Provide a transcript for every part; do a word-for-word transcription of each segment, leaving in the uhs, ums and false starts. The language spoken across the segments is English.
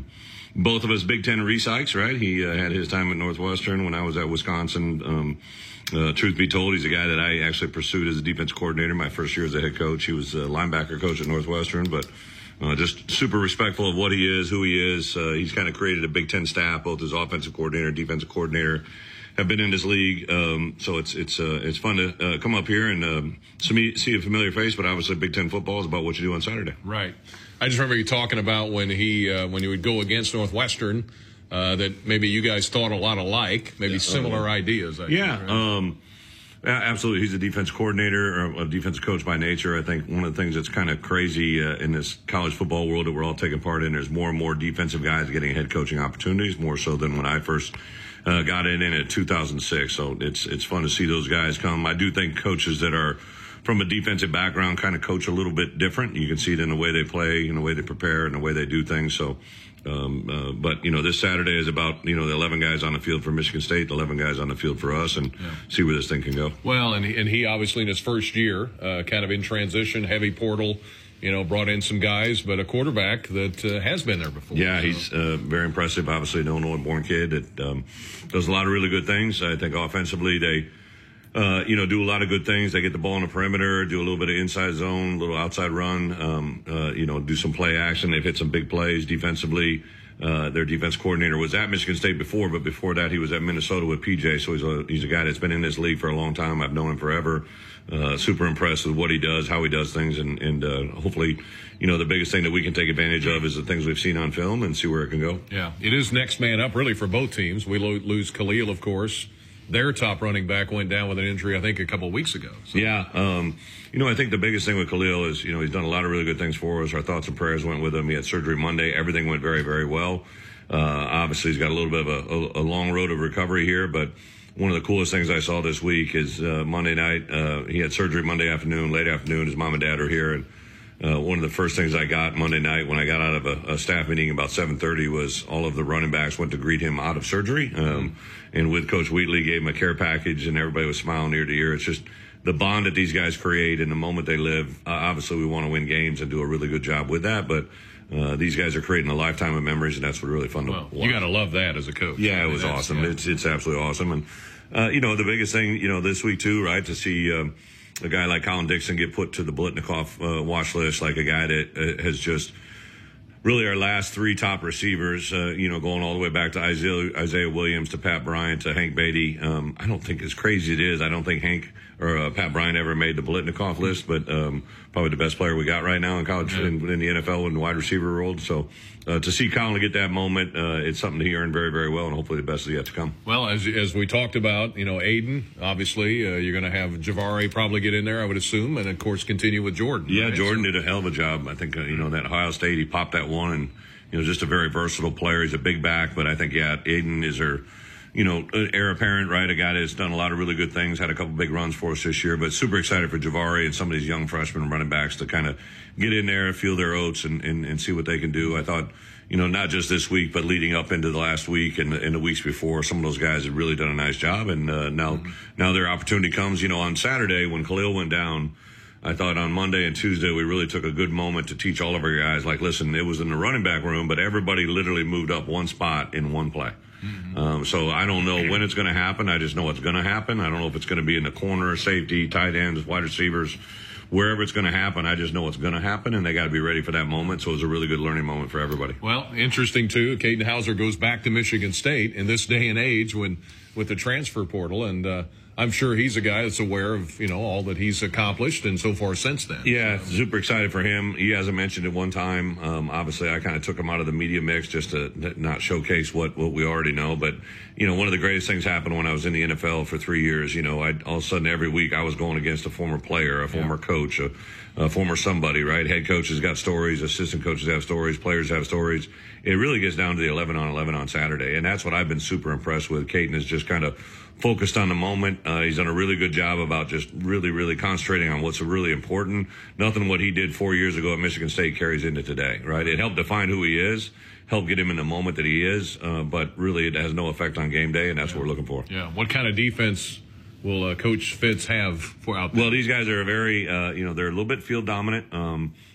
Um, both of us Big Ten recycs, right? He uh, had his time at Northwestern when I was at Wisconsin. Um, uh, truth be told, he's a guy that I actually pursued as a defense coordinator my first year as a head coach. He was a linebacker coach at Northwestern, but uh, just super respectful of what he is, who he is. Uh, he's kind of created a Big Ten staff, both as offensive coordinator, defensive coordinator. Have been in this league, um, so it's it's uh, it's fun to uh, come up here and um, see, see a familiar face. But obviously, Big Ten football is about what you do on Saturday. Right. I just remember you talking about when he uh, when he would go against Northwestern, uh, that maybe you guys thought a lot alike, maybe yeah, similar uh, ideas. I yeah, think, right? um, absolutely. He's a defense coordinator or a defensive coach by nature. I think one of the things that's kind of crazy uh, in this college football world that we're all taking part in, there's more and more defensive guys getting head coaching opportunities, more so than when I first. Uh, got it in at two thousand six, so it's it's fun to see those guys come. I do think coaches that are from a defensive background kind of coach a little bit different. You can see it in the way they play, in the way they prepare, and the way they do things. So, um, uh, but you know, this Saturday is about you know the eleven guys on the field for Michigan State, the eleven guys on the field for us, and yeah. see where this thing can go. Well, and he, and he obviously in his first year, uh, kind of in transition, heavy portal. You know, brought in some guys, but a quarterback that uh, has been there before. Yeah, so. he's uh, very impressive. Obviously, an Illinois-born kid that um, does a lot of really good things. I think offensively, they, uh, you know, do a lot of good things. They get the ball in the perimeter, do a little bit of inside zone, a little outside run, um, uh, you know, do some play action. They've hit some big plays defensively. Uh, their defense coordinator was at Michigan State before, but before that, he was at Minnesota with P J. So he's a, he's a guy that's been in this league for a long time. I've known him forever. Uh, super impressed with what he does, how he does things, and, and uh, hopefully, you know, the biggest thing that we can take advantage of is the things we've seen on film and see where it can go. Yeah, it is next man up, really, for both teams. We lo- lose Khalil, of course. Their top running back went down with an injury, I think, a couple of weeks ago. So. Yeah. Um, you know, I think the biggest thing with Khalil is, you know, he's done a lot of really good things for us. Our thoughts and prayers went with him. He had surgery Monday. Everything went very, very well. Uh, obviously, he's got a little bit of a, a, a long road of recovery here, but one of the coolest things I saw this week is uh, Monday night. Uh, he had surgery Monday afternoon, late afternoon. His mom and dad are here. And uh, one of the first things I got Monday night when I got out of a, a staff meeting about seven thirty was all of the running backs went to greet him out of surgery. Um, and with Coach Wheatley, gave him a care package, and everybody was smiling ear to ear. It's just the bond that these guys create in the moment they live. Uh, obviously, we want to win games and do a really good job with that. But Uh, these guys are creating a lifetime of memories, and that's what's really fun to well, watch. You got to love that as a coach. Yeah, I mean, it was awesome. Yeah. It's it's absolutely awesome. And, uh, you know, the biggest thing, you know, this week, too, right, to see um, a guy like Colin Dixon get put to the Blitnikoff uh, watch list, like a guy that uh, has just really our last three top receivers, uh, you know, going all the way back to Isaiah, Isaiah Williams, to Pat Bryant, to Hank Beatty. Um, I don't think, as crazy it is, I don't think Hank or uh, Pat Bryant ever made the Blitnikoff list, but um, probably the best player we got right now in college, yeah. in, in the N F L in the wide receiver world. So uh, to see Colin get that moment, uh, it's something he earned very, very well, and hopefully the best is yet to come. Well, as as we talked about, you know, Aiden, obviously, uh, you're going to have Jahvaree probably get in there, I would assume, and, of course, continue with Jordan. Yeah, right? Jordan so. did a hell of a job. I think, uh, you know, that Ohio State, he popped that one, and, you know, just a very versatile player. He's a big back, but I think, yeah, Aiden is our, you know, heir apparent, right? A guy that's done a lot of really good things, had a couple big runs for us this year, but super excited for Jahvaree and some of these young freshmen running backs to kind of get in there, feel their oats, and, and, and see what they can do. I thought, you know, not just this week, but leading up into the last week and, and the weeks before, some of those guys have really done a nice job. And uh, now, mm-hmm. now their opportunity comes. You know, on Saturday when Khalil went down, I thought on Monday and Tuesday we really took a good moment to teach all of our guys, like, listen, it was in the running back room, but everybody literally moved up one spot in one play. Mm-hmm. Um, so I don't know when it's going to happen. I just know it's going to happen. I don't know if it's going to be in the corner, safety, tight ends, wide receivers, wherever it's going to happen. I just know it's going to happen, and they got to be ready for that moment. So it was a really good learning moment for everybody. Well, interesting, too. Caden Hauser goes back to Michigan State in this day and age when with the transfer portal, and uh, I'm sure he's a guy that's aware of, you know, all that he's accomplished and so far since then. Yeah, super excited for him. He hasn't mentioned it one time. Um, obviously, I kind of took him out of the media mix just to not showcase what, what we already know. But, you know, one of the greatest things happened when I was in the N F L for three years. You know, I all of a sudden every week I was going against a former player, a former yeah. coach, a, a former somebody, right? Head coaches got stories, assistant coaches have stories, players have stories. It really gets down to the eleven on eleven on Saturday. And that's what I've been super impressed with. Caden is just kind of focused on the moment. Uh, he's done a really good job about just really, really concentrating on what's really important. Nothing what he did four years ago at Michigan State carries into today, right? It helped define who he is, helped get him in the moment that he is, uh, but really it has no effect on game day, and that's yeah. what we're looking for. Yeah. What kind of defense will uh, Coach Fitz have for out there? Well, these guys are very, uh, you know, they're a little bit field dominant. Um,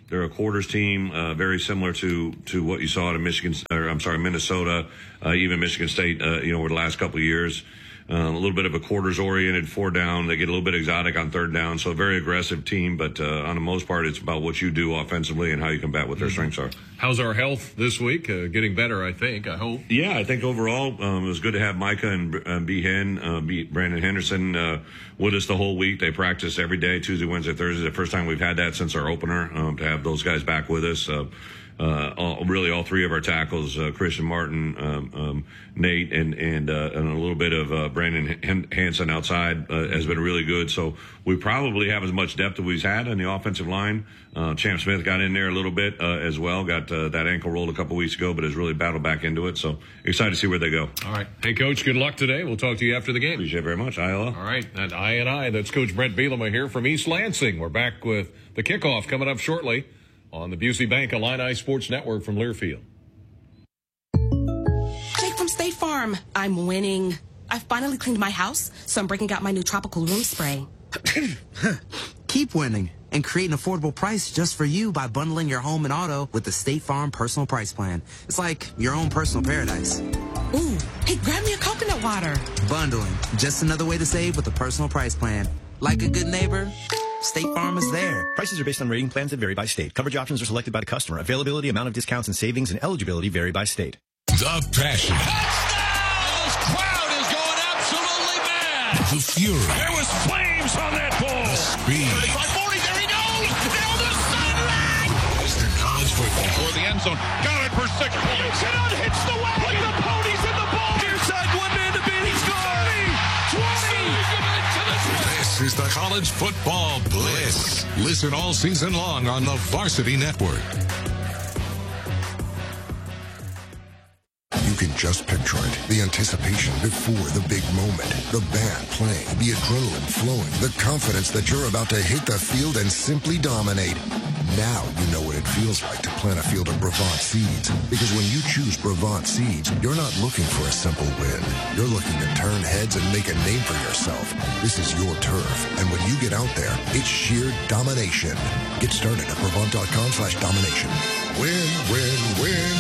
they're a quarters team, uh, very similar to to what you saw at Michigan, or I'm sorry, Minnesota, uh, even Michigan State, uh, you know, over the last couple of years. Uh, a little bit of a quarters-oriented four down. They get a little bit exotic on third down, so a very aggressive team. But uh, on the most part, it's about what you do offensively and how you combat what their mm-hmm. strengths are. How's our health this week? Uh, getting better, I think. I hope. Yeah, I think overall um, it was good to have Micah and uh, B. Hen, uh, B. Brandon Henderson uh, with us the whole week. They practice every day, Tuesday, Wednesday, Thursday. The first time we've had that since our opener. Um, to have those guys back with us. Uh, Uh, all, really all three of our tackles, uh, Christian Martin, um, um, Nate, and and, uh, and a little bit of uh, Brandon Hanson outside uh, has been really good. So we probably have as much depth as we've had on the offensive line. Uh, Champ Smith got in there a little bit uh, as well, got uh, that ankle rolled a couple weeks ago, but has really battled back into it. So excited to see where they go. All right. Hey, Coach, good luck today. We'll talk to you after the game. Appreciate it very much. I L L. All right. And I and I, that's Coach Brent Bielema here from East Lansing. We're back with the kickoff coming up shortly on the Busey Bank Illini Sports Network from Learfield. Jake from State Farm. I'm winning. I finally cleaned my house, so I'm breaking out my new tropical room spray. Keep winning and create an affordable price just for you by bundling your home and auto with the State Farm Personal Price Plan. It's like your own personal paradise. Ooh, hey, grab me a coconut water. Bundling, just another way to save with a personal price plan. Like a good neighbor, State Farm is there. Prices are based on rating plans that vary by state. Coverage options are selected by the customer. Availability, amount of discounts and savings, and eligibility vary by state. The passion. Touchdown! This crowd is going absolutely mad. The fury. There was flames on that ball. The speed. thirty-five forty, there he goes! Down the sideline! Mister College Football. For the end zone. Got it for six points. You cannot hitch the wagon. Put the ponies in the ball. Near side, one man to beat. He's gone. twenty. This is the College Football Blitz. Listen all season long on the Varsity Network. You can just picture it. The anticipation before the big moment. The band playing, the adrenaline flowing, the confidence that you're about to hit the field and simply dominate. Now you know what it feels like to plant a field of Brevant seeds. Because when you choose Brevant seeds, you're not looking for a simple win. You're looking to turn heads and make a name for yourself. This is your turf. And when you get out there, it's sheer domination. Get started at Brevant.com slash domination. Win, win, win.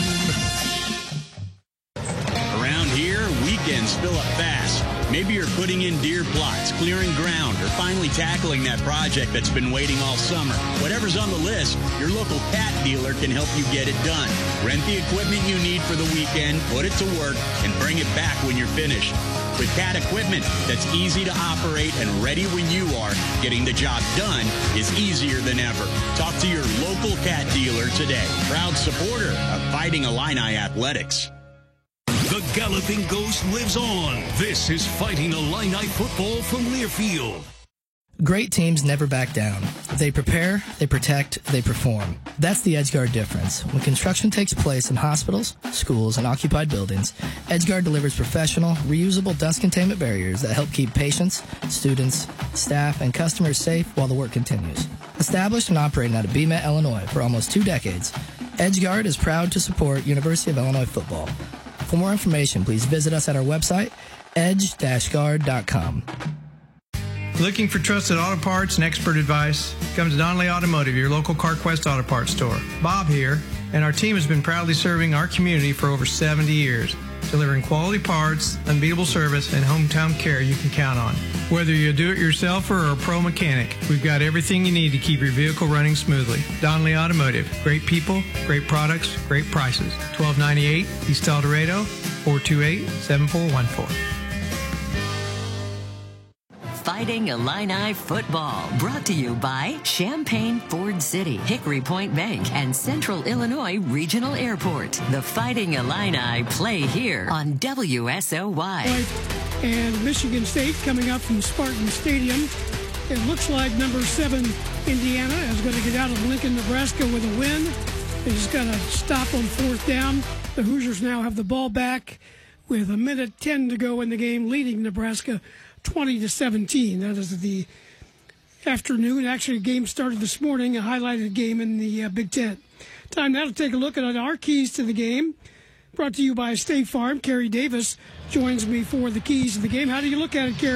Around here, weekends fill up fast. Maybe you're putting in deer plots, clearing ground, or finally tackling that project that's been waiting all summer. Whatever's on the list, your local Cat dealer can help you get it done. Rent the equipment you need for the weekend, put it to work, and bring it back when you're finished. With Cat equipment that's easy to operate and ready when you are, getting the job done is easier than ever. Talk to your local Cat dealer today. Proud supporter of Fighting Illini Athletics. The Galloping Ghost lives on. This is Fighting Illini football from Learfield. Great teams never back down. They prepare, they protect, they perform. That's the EdgeGuard difference. When construction takes place in hospitals, schools, and occupied buildings, EdgeGuard delivers professional, reusable dust containment barriers that help keep patients, students, staff, and customers safe while the work continues. Established and operating out of B M E T, Illinois for almost two decades, EdgeGuard is proud to support University of Illinois football. For more information, please visit us at our website, edge dash guard dot com. Looking for trusted auto parts and expert advice? Come to Donnelly Automotive, your local CarQuest auto parts store. Bob here, and our team has been proudly serving our community for over seventy years, delivering quality parts, unbeatable service, and hometown care you can count on. Whether you're a do-it-yourselfer or a pro mechanic, we've got everything you need to keep your vehicle running smoothly. Donnelly Automotive, great people, great products, great prices. twelve ninety-eight East El Dorado, four two eight, seven four one four. Fighting Illini football, brought to you by Champaign Ford City, Hickory Point Bank, and Central Illinois Regional Airport. The Fighting Illini play here on W S O Y. And Michigan State coming up from Spartan Stadium. It looks like number seven Indiana is going to get out of Lincoln, Nebraska with a win. It's going to stop on fourth down. The Hoosiers now have the ball back with a minute ten to go in the game, leading Nebraska twenty to seventeen. That is the afternoon. Actually, a game started this morning, a highlighted game in the uh, Big Ten. Time now to take a look at our keys to the game. Brought to you by State Farm. Kerry Davis joins me for the keys to the game. How do you look at it, Kerry?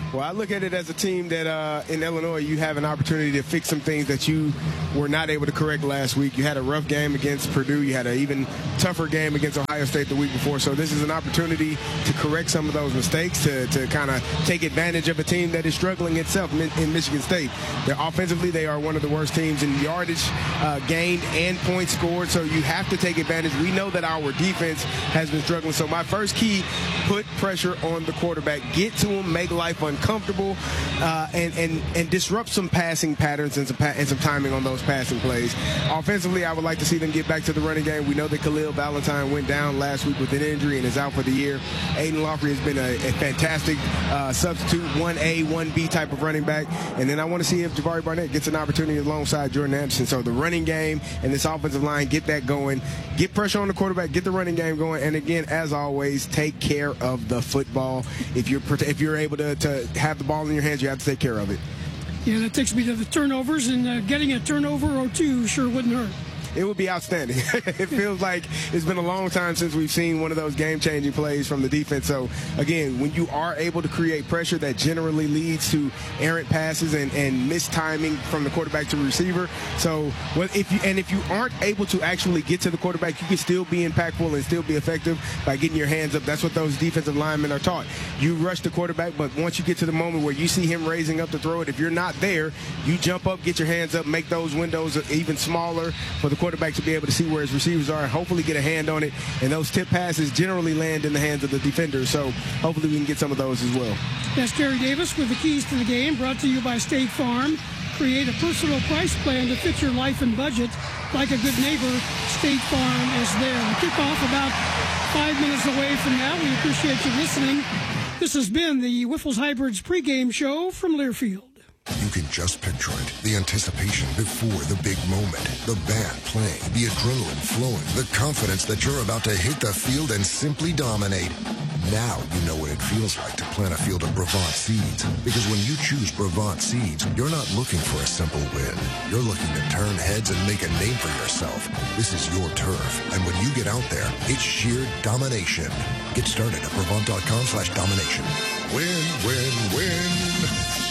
Well, I look at it as a team that uh, in Illinois you have an opportunity to fix some things that you were not able to correct last week. You had a rough game against Purdue. You had an even tougher game against Ohio State the week before. So this is an opportunity to correct some of those mistakes, to, to kind of take advantage of a team that is struggling itself in, in Michigan State. They're offensively, they are one of the worst teams in yardage uh, gained and points scored. So you have to take advantage. We know that our defense has been struggling. So my first key, put pressure on the quarterback. Get to him, make life uncomfortable, uh, and, and, and disrupt some passing patterns and some, pa- and some timing on those passing plays. Offensively, I would like to see them get back to the running game. We know that Khalil Valentine went down last week with an injury and is out for the year. Aiden Lawfrey has been a, a fantastic uh, substitute, one A, one B type of running back. And then I want to see if Jabari Barnett gets an opportunity alongside Jordan Anderson. So the running game and this offensive line, get that going. Get pressure on the quarterback, get the running game going. And again, as always, take care of the football. If you're if you're able to, to have the ball in your hands, you have to take care of it. Yeah, that takes me to the turnovers, and uh, getting a turnover or two sure wouldn't hurt. It would be outstanding. It feels like it's been a long time since we've seen one of those game-changing plays from the defense. So, again, when you are able to create pressure, that generally leads to errant passes and, and missed timing from the quarterback to the receiver. So, well, if you and if you aren't able to actually get to the quarterback, you can still be impactful and still be effective by getting your hands up. That's what those defensive linemen are taught. You rush the quarterback, but once you get to the moment where you see him raising up to throw it, if you're not there, you jump up, get your hands up, make those windows even smaller for the quarterback to be able to see where his receivers are and hopefully get a hand on it. And those tip passes generally land in the hands of the defenders. So hopefully we can get some of those as well. That's Gary Davis with the keys to the game, brought to you by State Farm. Create a personal price plan to fit your life and budget. Like a good neighbor, State Farm is there. We kick off about five minutes away from now. We appreciate you listening. This has been the Whiffles Hybrids pregame show from Learfield. You can just picture it. The anticipation before the big moment. The band playing, the adrenaline flowing, the confidence that you're about to hit the field and simply dominate. Now you know what it feels like to plant a field of Brevant seeds. Because when you choose Brevant seeds, you're not looking for a simple win. You're looking to turn heads and make a name for yourself. This is your turf. And when you get out there, it's sheer domination. Get started at Brevant.com slash domination. Win, win, win.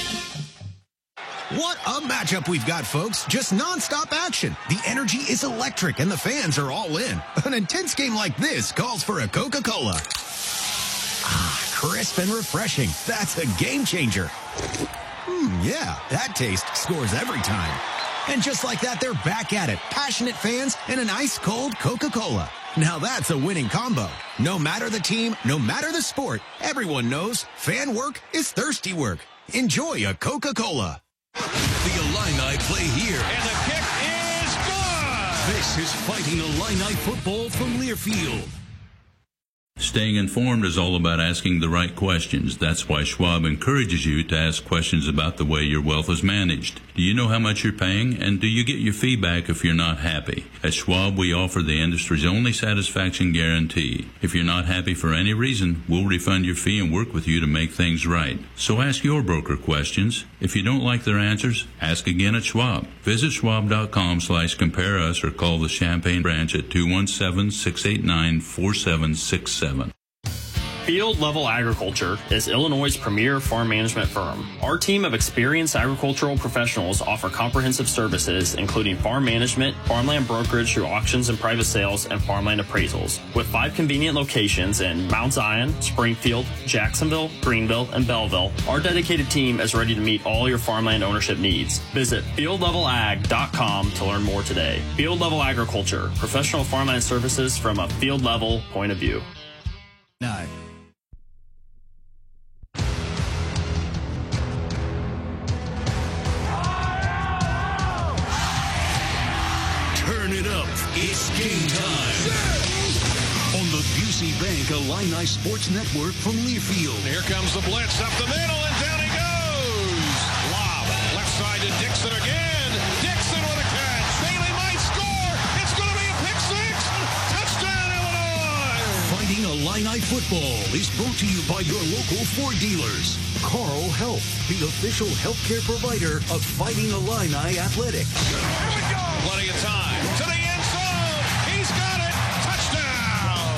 What a matchup we've got, folks. Just nonstop action. The energy is electric and the fans are all in. An intense game like this calls for a Coca-Cola. Ah, crisp and refreshing. That's a game changer. Hmm, yeah, that taste scores every time. And just like that, they're back at it. Passionate fans and an ice-cold Coca-Cola. Now that's a winning combo. No matter the team, no matter the sport, everyone knows fan work is thirsty work. Enjoy a Coca-Cola. The Illini play here. And the kick is good! This is Fighting Illini football from Learfield. Staying informed is all about asking the right questions. That's why Schwab encourages you to ask questions about the way your wealth is managed. Do you know how much you're paying? And do you get your feedback if you're not happy? At Schwab, we offer the industry's only satisfaction guarantee. If you're not happy for any reason, we'll refund your fee and work with you to make things right. So ask your broker questions. If you don't like their answers, ask again at Schwab. Visit schwab.com slash compare us or call the Champaign branch at two one seven, six eight nine, four seven six seven. Field Level Agriculture is Illinois' premier farm management firm. Our team of experienced agricultural professionals offer comprehensive services, including farm management, farmland brokerage through auctions and private sales, and farmland appraisals. With five convenient locations in Mount Zion, Springfield, Jacksonville, Greenville, and Belleville, our dedicated team is ready to meet all your farmland ownership needs. Visit field level ag dot com to learn more today. Field Level Agriculture, professional farmland services from a field level point of view. Nine. Turn it up. It's game time. On the Busey Bank Illini Sports Network from Learfield. Here comes the blitz up the middle, and down he goes. Lob, left side to Dixon again. Dixon with a catch. Bailey might score. It's going to be a pick six. Touchdown, Illinois. Fighting Illini football is brought to you by your local Ford dealers. Carl Health, the official healthcare provider of Fighting Illini Athletics. Here we go. Plenty of time. To the end zone. He's got it. Touchdown.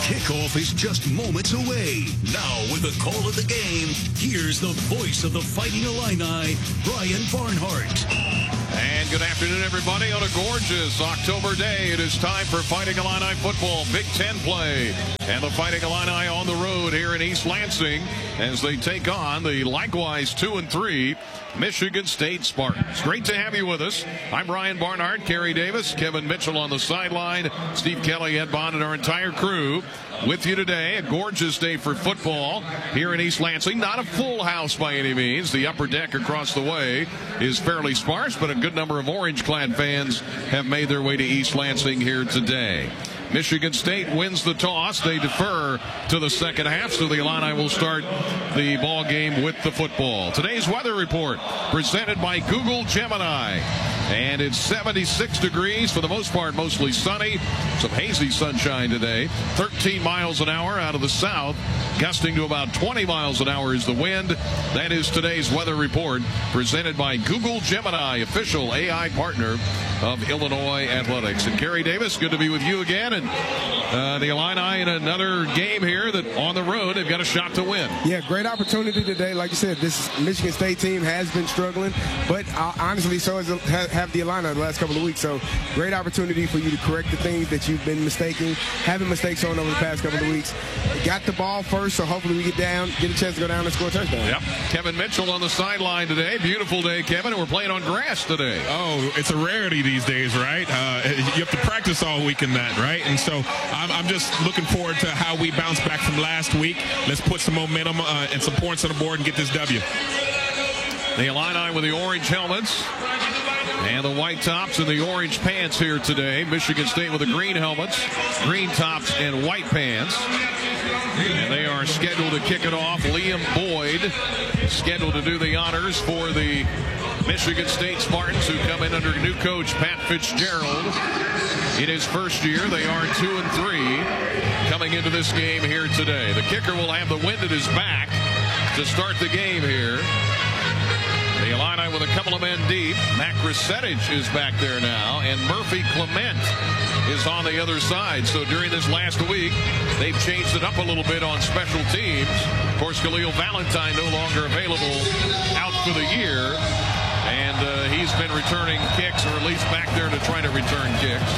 Kickoff is just moments away. Now, with the call of the game, here's the voice of the Fighting Illini, Brian Barnhart. And good afternoon, everybody. On a gorgeous October day, it is time for Fighting Illini football, Big Ten play. And the Fighting Illini on the road here in East Lansing as they take on the likewise two and three Michigan State Spartans. Great to have you with us. I'm Brian Barnhart, Kerry Davis, Kevin Mitchell on the sideline, Steve Kelly, Ed Bond, and our entire crew with you today. A gorgeous day for football here in East Lansing. Not a full house by any means. The upper deck across the way is fairly sparse, but a good number of orange-clad fans have made their way to East Lansing here today. Michigan State wins the toss. They defer to the second half, so the Illini will start the ball game with the football. Today's weather report presented by Google Gemini. And it's seventy-six degrees, for the most part mostly sunny. Some hazy sunshine today. thirteen miles an hour out of the south. Gusting to about twenty miles an hour is the wind. That is today's weather report presented by Google Gemini, official A I partner of Illinois Athletics. And Kerry Davis, good to be with you again. And uh, the Illini in another game here that on the road, they've got a shot to win. Yeah, great opportunity today. Like you said, this Michigan State team has been struggling, but uh, honestly, so has, have the Illini the last couple of weeks. So great opportunity for you to correct the things that you've been mistaking, having mistakes on over the past couple of weeks. Got the ball first, so hopefully we get down, get a chance to go down and score a touchdown. Yep. Kevin Mitchell on the sideline today. Beautiful day, Kevin, and we're playing on grass today. Oh, it's a rarity these days, right? Uh, you have to practice all week in that, right? And so I'm, I'm just looking forward to how we bounce back from last week. Let's put some momentum uh, and some points on the board and get this W. The Illini with the orange helmets and the white tops and the orange pants here today. Michigan State with the green helmets, green tops, and white pants. And they are scheduled to kick it off. Liam Boyd scheduled to do the honors for the Michigan State Spartans, who come in under new coach Pat Fitzgerald. In his first year, they are two and three coming into this game here today. The kicker will have the wind at his back to start the game here. The Illini with a couple of men deep. Mac Resetich is back there now, and Murphy Clement is on the other side. So during this last week, they've changed it up a little bit on special teams. Of course, Khalil Valentine no longer available, out for the year. And uh, he's been returning kicks, or at least back there to try to return kicks.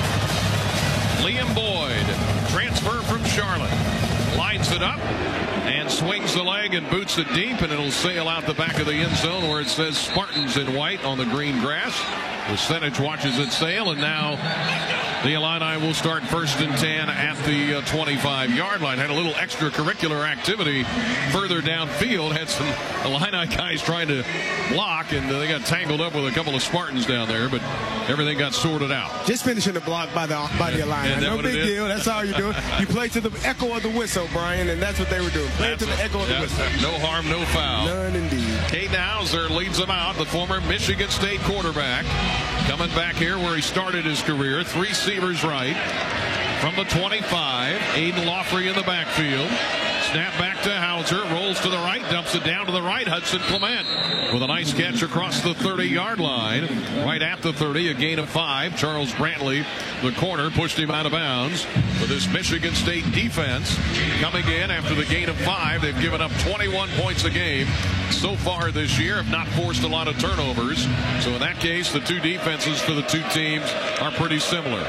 Liam Boyd, transfer from Charlotte, lines it up and swings the leg and boots it deep, and it'll sail out the back of the end zone where it says Spartans in white on the green grass. Resetich watches it sail, and now the Illini will start first and ten at the twenty-five yard line. Had a little extracurricular activity further downfield. Had some Illini guys trying to block, and they got tangled up with a couple of Spartans down there, but everything got sorted out. Just finishing the block by the by the Illini. No big deal. That's all you're doing. You play to the echo of the whistle, Brian, and that's what they were doing. Play to the echo of the whistle. No harm, no foul. None indeed. Caden Hauser leads them out, the former Michigan State quarterback. Coming back here where he started his career. Three receivers right. From the twenty-five, Aiden Loffrey in the backfield. Snap back to Hauser, rolls to the right, dumps it down to the right. Hudson Clement with a nice catch across the thirty yard line. Right at the thirty, a gain of five. Charles Brantley, the corner, pushed him out of bounds. With this Michigan State defense coming in after the gain of five, they've given up twenty-one points a game so far this year, have not forced a lot of turnovers. So in that case, the two defenses for the two teams are pretty similar.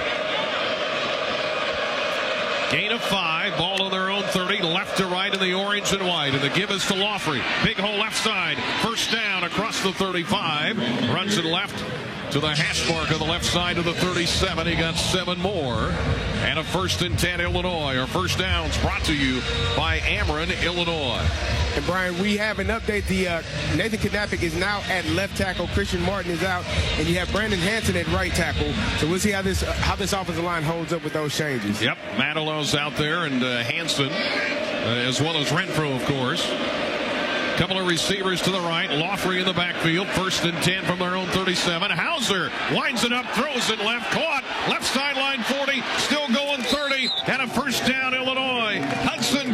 Gain of five, ball on their own thirty, left to right in the orange and white, and the give is to Loffrey. Big hole left side, first down across the thirty-five, runs it left to the hash mark on the left side of the thirty-seven. He got seven more, and a first and ten Illinois. Our first downs brought to you by Ameren, Illinois. And Brian, we have an update. The uh, Nathan Knappich is now at left tackle. Christian Martin is out, and you have Brandon Hanson at right tackle. So we'll see how this uh, how this offensive line holds up with those changes. Yep, Manilou's out there, and uh, Hanson, uh, as well as Renfro, of course. Couple of receivers to the right. Loffrey in the backfield. First and ten from their own thirty-seven. Hauser winds it up, throws it left. Caught. Left sideline forty. Still going thirty. And a first down, Illinois. Hudson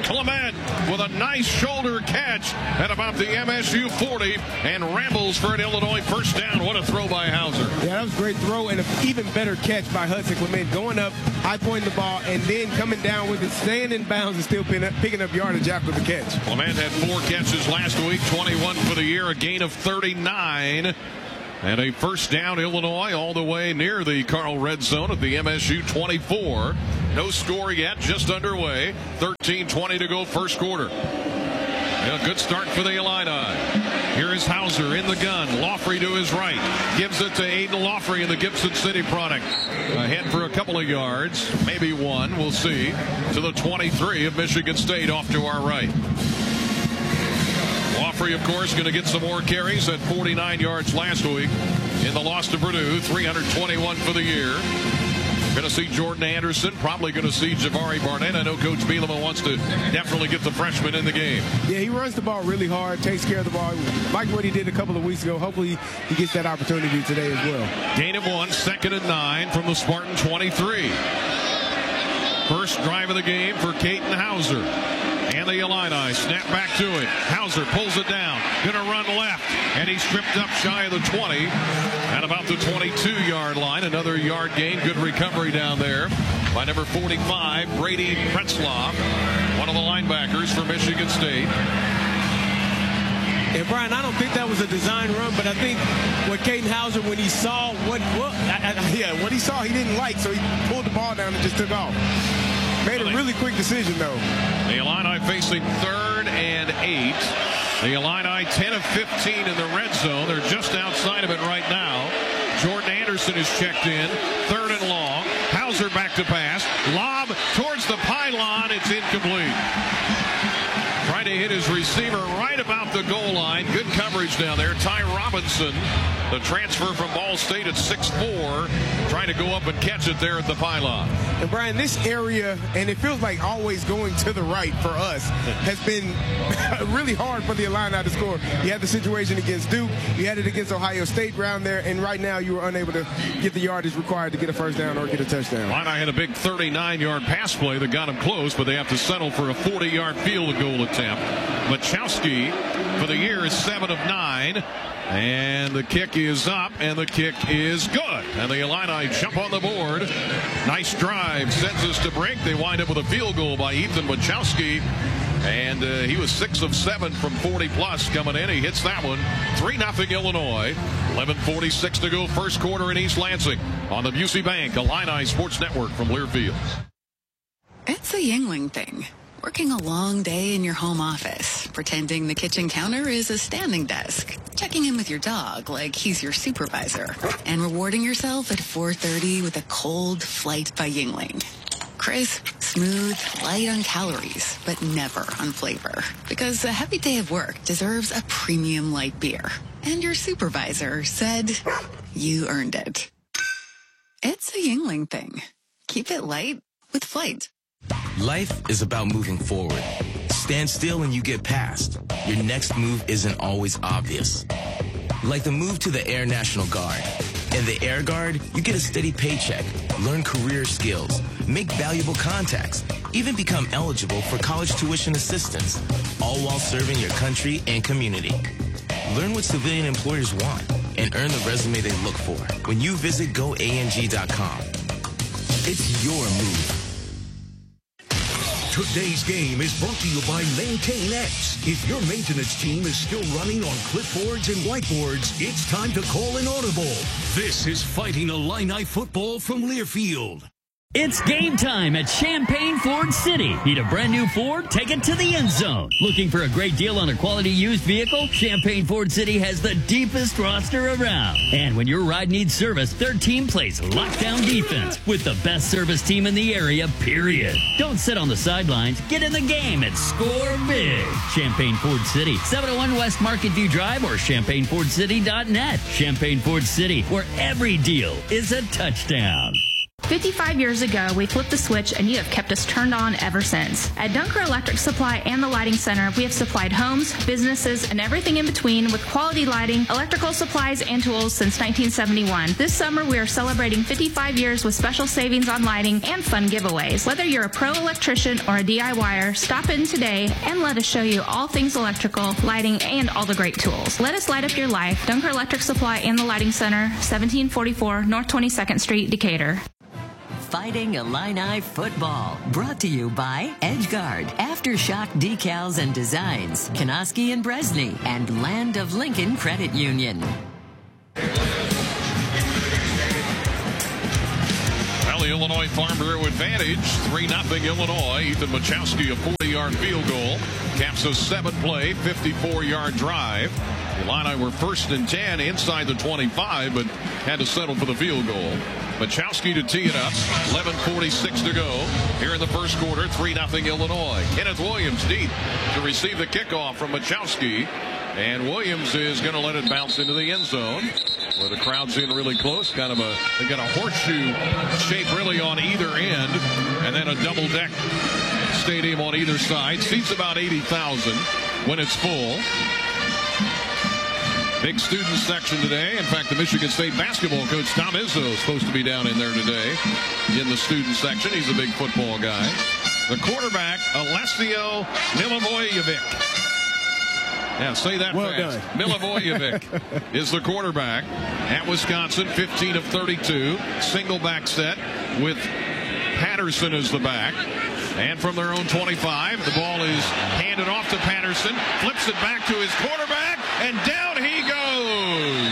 Clement with a nice shoulder catch at about the M S U forty and rambles for an Illinois first down. What a throw by Hauser. Yeah, that was a great throw and an even better catch by Hudson Clement, going up, high pointing the ball, and then coming down with it, staying in bounds and still picking up, picking up yardage after the catch. Clement had four catches last week, twenty-one for the year, a gain of thirty-nine. And a first down, Illinois, all the way near the Carl red zone at the M S U twenty-four. No score yet, just underway. thirteen twenty to go, first quarter. A good start for the Illini. Here is Hauser in the gun. Laughrey to his right. Gives it to Aiden Laughrey in the Gibson City product. Ahead for a couple of yards, maybe one, we'll see. To the twenty-three of Michigan State, off to our right. Laughrey, of course, going to get some more carries at forty-nine yards last week in the loss to Purdue. three hundred twenty-one for the year. Going to see Jordan Anderson, probably going to see Jabari Barnett. I know Coach Bielema wants to definitely get the freshman in the game. Yeah, he runs the ball really hard, takes care of the ball, like what he did a couple of weeks ago. Hopefully he gets that opportunity today as well. Gain of one, second and nine from the Spartan twenty-three. First drive of the game for Caden Hauser. And the Illini snap back to it. Hauser pulls it down. Going to run left. And he's stripped up shy of the twenty. At about the twenty-two yard line. Another yard gain. Good recovery down there by number forty-five, Brady Pretzlaff, one of the linebackers for Michigan State. And Brian, I don't think that was a design run, but I think what Caden Hauser, when he saw what, what I, I, yeah, what he saw, he didn't like, so he pulled the ball down and just took off. Made a really quick decision, though. The Illini facing third and eight. The Illini ten of fifteen in the red zone. They're just outside of it right now. Jordan Anderson is checked in. Third and long. Hauser back to pass. Lob towards the pylon. It's incomplete. Trying to hit his receiver right about the goal line. Good coverage down there. Ty Robinson, the transfer from Ball State at six four, trying to go up and catch it there at the pylon. And Brian, this area, and it feels like always going to the right for us, has been really hard for the Illini to score. You had the situation against Duke. You had it against Ohio State around there, and right now you were unable to get the yardage required to get a first down or get a touchdown. Illini had a big thirty-nine yard pass play that got them close, but they have to settle for a forty yard field goal attempt. Machowski for the year is seven of nine. And the kick is up, and the kick is good. And the Illini jump on the board. Nice drive sends us to break. They wind up with a field goal by Ethan Machowski. And uh, he was six of seven from forty plus coming in. He hits that one. three nothing Illinois. eleven forty-six to go, first quarter in East Lansing on the Busey Bank Illini Sports Network from Learfield. It's a Yingling thing. Working a long day in your home office, pretending the kitchen counter is a standing desk, checking in with your dog like he's your supervisor, and rewarding yourself at four thirty with a cold flight by Yingling. Crisp, smooth, light on calories, but never on flavor. Because a heavy day of work deserves a premium light beer. And your supervisor said you earned it. It's a Yingling thing. Keep it light with Flight. Life is about moving forward. Stand still and you get past. Your next move isn't always obvious. Like the move to the Air National Guard. In the Air Guard, you get a steady paycheck, learn career skills, make valuable contacts, even become eligible for college tuition assistance, all while serving your country and community. Learn what civilian employers want and earn the resume they look for when you visit go A N G dot com. It's your move. Today's game is brought to you by Maintain X. If your maintenance team is still running on clipboards and whiteboards, it's time to call an audible. This is Fighting Illini football from Learfield. It's game time at Champaign Ford City. Need a brand new Ford? Take it to the end zone. Looking for a great deal on a quality used vehicle? Champaign Ford City has the deepest roster around. And when your ride needs service, their team plays lockdown defense with the best service team in the area, period. Don't sit on the sidelines. Get in the game and score big. Champaign Ford City, seven oh one West Market View Drive or champaign ford city dot net. Champaign Ford City, where every deal is a touchdown. fifty-five years ago, we flipped the switch and you have kept us turned on ever since. At Dunker Electric Supply and the Lighting Center, we have supplied homes, businesses, and everything in between with quality lighting, electrical supplies, and tools since nineteen seventy-one. This summer, we are celebrating fifty-five years with special savings on lighting and fun giveaways. Whether you're a pro electrician or a D I Y er, stop in today and let us show you all things electrical, lighting, and all the great tools. Let us light up your life. Dunker Electric Supply and the Lighting Center, seventeen forty-four North twenty-second Street, Decatur. Fighting Illini Football, brought to you by Edgeguard, Aftershock Decals and Designs, Kanoski and Bresney, and Land of Lincoln Credit Union. Well, the Illinois Farm Bureau advantage, three nothing Illinois. Ethan Machowski, a forty-yard field goal, caps a seven-play, fifty-four-yard drive. The Illini were first and ten inside the twenty-five, but had to settle for the field goal. Machowski to tee it up, eleven forty-six to go here in the first quarter, three nothing Illinois. Kenneth Williams deep to receive the kickoff from Machowski, and Williams is going to let it bounce into the end zone where the crowd's in really close. Kind of a, they got a horseshoe shape really on either end, and then a double deck stadium on either side. Seats about eighty thousand when it's full. Big student section today. In fact, the Michigan State basketball coach, Tom Izzo, is supposed to be down in there today in the student section. He's a big football guy. The quarterback, Alessio Milivojevic. Yeah, say that well fast. Done. Milivojevic is the quarterback at Wisconsin, fifteen of thirty-two. Single back set with Patterson as the back. And from their own twenty-five, the ball is handed off to Patterson, flips it back to his quarterback, and down he goes.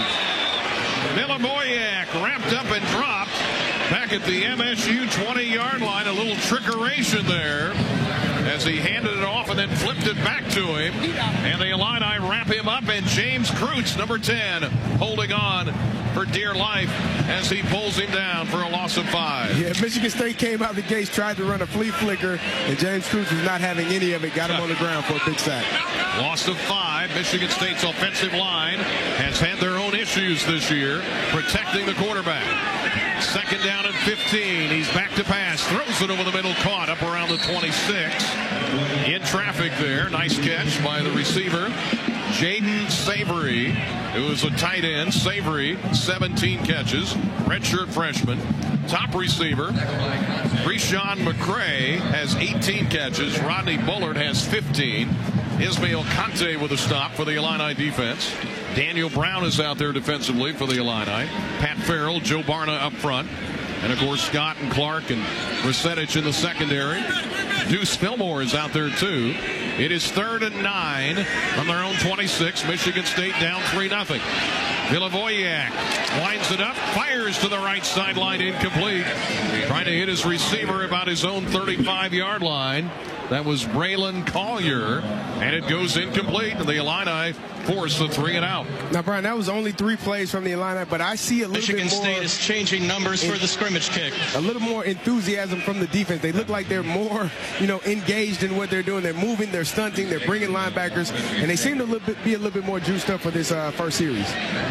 Milivojevic wrapped up and dropped back at the M S U twenty-yard line. A little trickeration there as he handed it off and then flipped it back to him. And the Illini wrap him up, and James Kreutz, number ten, holding on for dear life as he pulls him down for a loss of five. Yeah, Michigan State came out the gates, tried to run a flea flicker, and James Kreutz was not having any of it. Got him on the ground for a big sack. Loss of five. Michigan State's offensive line has had their own issues this year protecting the quarterback. Second down and fifteen. He's back to pass. Throws it over the middle. Caught up around the twenty-six. In traffic there. Nice catch by the receiver, Jaden Savory, who is a tight end. Savory, seventeen catches. Redshirt freshman. Top receiver, Reshawn McCray, has eighteen catches. Rodney Bullard has fifteen. Ismail Kante with a stop for the Illini defense. Daniel Brown is out there defensively for the Illini. Pat Farrell, Joe Barna up front. And, of course, Scott and Clark and Resetich in the secondary. Deuce Fillmore is out there, too. It is third and nine from their own twenty-six. Michigan State down three nothing. Milivojevic winds it up, fires to the right sideline, incomplete. Trying to hit his receiver about his own thirty-five-yard line. That was Braylon Collier, and it goes incomplete, and the Illini force the three and out. Now, Brian, that was only three plays from the Illini, but I see a little Michigan bit more. Michigan State is changing numbers in, for the scrimmage kick. A little more enthusiasm from the defense. They look like they're more, you know, engaged in what they're doing. They're moving, they're stunting, they're bringing linebackers, and they seem to little bit, be a little bit more juiced up for this uh, first series.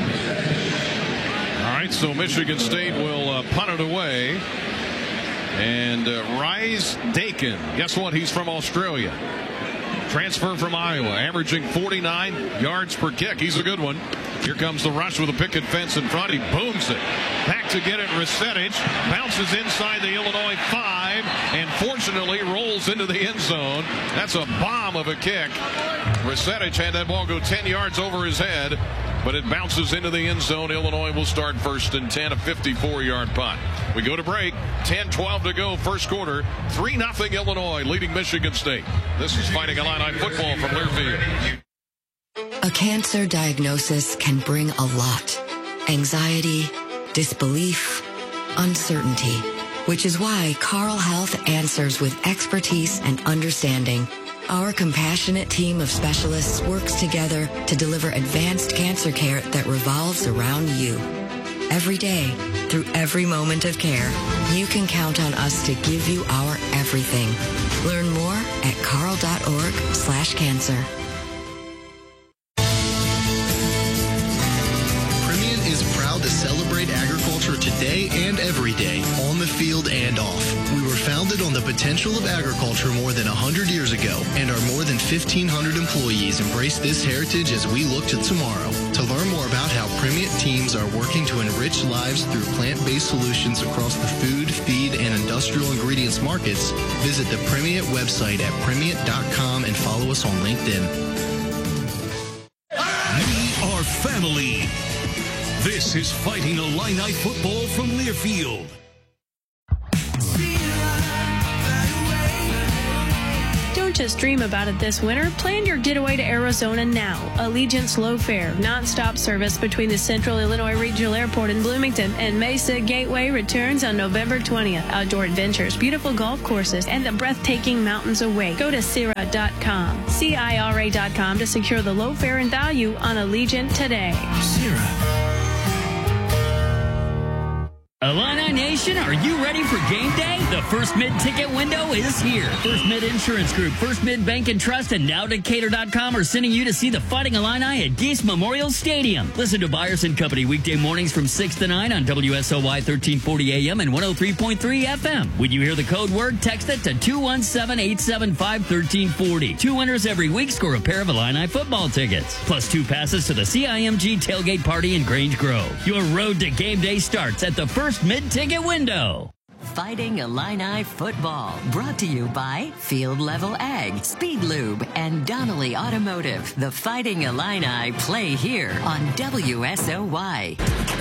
All right, so Michigan State will uh, punt it away. And uh, Rise Dakin, guess what? He's from Australia. Transfer from Iowa, averaging forty-nine yards per kick. He's a good one. Here comes the rush with a picket fence in front. He booms it. Back to get it, Resetich. Bounces inside the Illinois five, and fortunately rolls into the end zone. That's a bomb of a kick. Resetich had that ball go ten yards over his head, but it bounces into the end zone. Illinois will start first and ten, a fifty-four-yard punt. We go to break. ten twelve to go, first quarter. three nothing Illinois leading Michigan State. This is Fighting Illini football from Learfield. A cancer diagnosis can bring a lot. Anxiety, disbelief, uncertainty. Which is why Carle Health answers with expertise and understanding. Our compassionate team of specialists works together to deliver advanced cancer care that revolves around you. Every day, through every moment of care, you can count on us to give you our everything. Learn more at carle.org slash cancer. Premium is proud to celebrate agriculture today and every day, on the field potential of agriculture more than one hundred years ago, and our more than fifteen hundred employees embrace this heritage as we look to tomorrow. To learn more about how Primient teams are working to enrich lives through plant-based solutions across the food, feed, and industrial ingredients markets, visit the Primient website at primient dot com and follow us on LinkedIn. We are family. This is Fighting Illini football from Learfield. Don't just dream about it this winter. Plan your getaway to Arizona now. Allegiant's low fare, non-stop service between the Central Illinois Regional Airport in Bloomington and Mesa Gateway returns on November twentieth. Outdoor adventures, beautiful golf courses, and the breathtaking mountains await. Go to Cira dot com, C I R A dot com to secure the low fare and value on Allegiant today. Cira. Illini Nation, are you ready for game day? The First Mid ticket window is here. First Mid Insurance Group, First Mid Bank and Trust, and Now Decatur dot com are sending you to see the Fighting Illini at Geese Memorial Stadium. Listen to Byers and Company weekday mornings from six to nine on W S O Y thirteen forty A M and one oh three point three F M. When you hear the code word, text it to two one seven, eight seven five, one three four oh. Two winners every week score a pair of Illini football tickets, plus two passes to the C I M G tailgate party in Grange Grove. Your road to game day starts at the First Mid-ticket window. Fighting Illini football, brought to you by Field Level Ag, Speed Lube, and Donnelly Automotive. The Fighting Illini play here on W S O Y.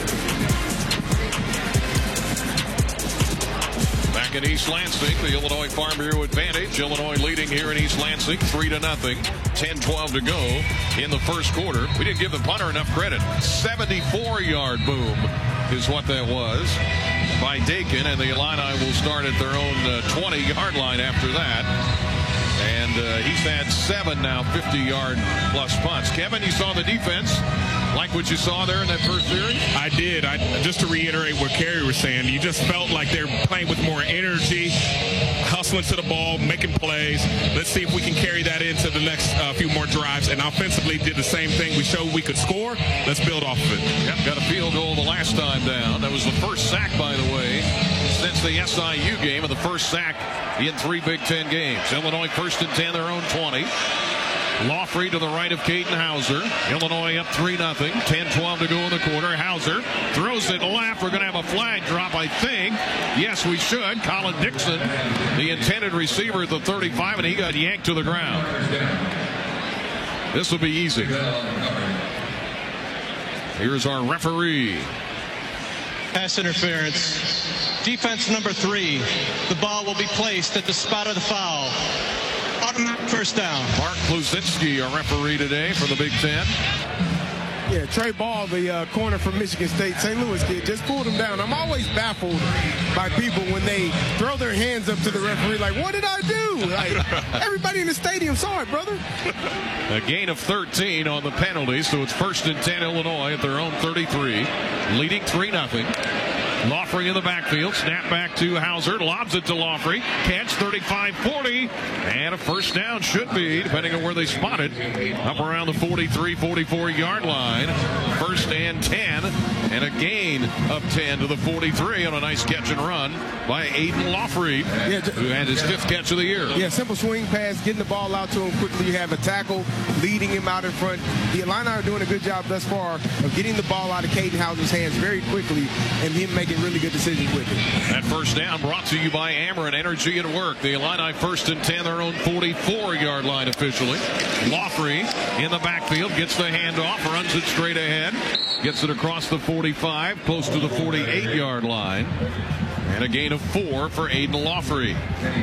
Back in East Lansing, the Illinois Farm Bureau advantage. Illinois leading here in East Lansing, three to nothing. ten twelve to go in the first quarter. We didn't give the punter enough credit. seventy-four yard boom is what that was by Dakin, and the Illini will start at their own twenty yard line after that. And uh, he's had seven now fifty yard plus punts. Kevin, you saw the defense. Like what you saw there in that first series? I did. I, just to reiterate what Kerry was saying, you just felt like they're playing with more energy, hustling to the ball, making plays. Let's see if we can carry that into the next uh, few more drives. And offensively did the same thing. We showed we could score. Let's build off of it. Yep, got a field goal the last time down. That was the first sack, by the way, since the S I U game, and the first sack in three Big Ten games. Illinois first and ten, their own twenty. Lawfrey to the right of Caden Hauser. Illinois up three nothing. ten twelve to go in the quarter. Hauser throws it left. We're going to have a flag drop, I think. Yes, we should. Colin Dixon, the intended receiver at the thirty-five, and he got yanked to the ground. This will be easy. Here's our referee. Pass interference. Defense number three. The ball will be placed at the spot of the foul. Automatic first down. Mark Kluzinski, our referee today for the Big Ten. Yeah, Trey Ball, the uh, corner from Michigan State, Saint Louis kid, just pulled him down. I'm always baffled by people when they throw their hands up to the referee like, what did I do? Like, everybody in the stadium saw it, brother. A gain of thirteen on the penalty, so it's first and ten Illinois at their own thirty-three, leading three nothing. Lawfrey in the backfield, snap back to Hauser, lobs it to Lawfrey, catch thirty-five forty, and a first down should be, depending on where they spot it, up around the forty-three forty-four yard line. First and ten, and a gain of ten to the forty-three on a nice catch and run by Aiden Lawfrey, yeah, who had his fifth catch of the year. Yeah, simple swing pass, getting the ball out to him quickly. You have a tackle, leading him out in front. The Illini are doing a good job thus far of getting the ball out of Caden Hauser's hands very quickly, and him making really good decisions with it. That first down brought to you by Ameren Energy at Work. The Illini first and ten, their own forty-four yard line officially. Lawfrey in the backfield, gets the handoff, runs it straight ahead, gets it across the forty-five, close to the forty-eight yard line, and a gain of four for Aiden Lawfrey.